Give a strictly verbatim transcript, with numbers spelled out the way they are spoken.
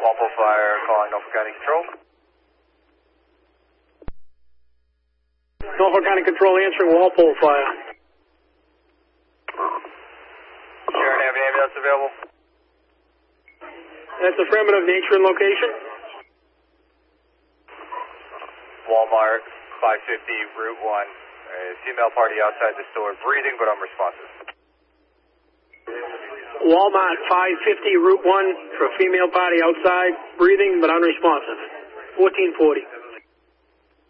Walpole Fire calling Norfolk County Control. Norfolk County Control answering Walpole Fire. Sharon, have any ambulance available? That's affirmative, nature and location. Walmart, five fifty, Route one. A female party outside the store breathing but unresponsive. Walmart, five fifty, Route one, for a female party outside, breathing but unresponsive. fourteen forty.